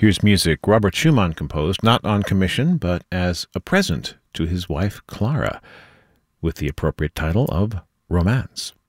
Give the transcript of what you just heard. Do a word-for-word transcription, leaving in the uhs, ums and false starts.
Here's music Robert Schumann composed, not on commission, but as a present to his wife Clara, with the appropriate title of Romance.